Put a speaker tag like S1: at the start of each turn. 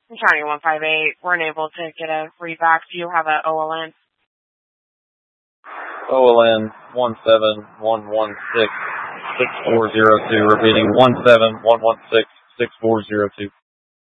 S1: County 158, weren't able to get a read back. Do you have a OLN?
S2: OLN 171166402. Repeating 171166402.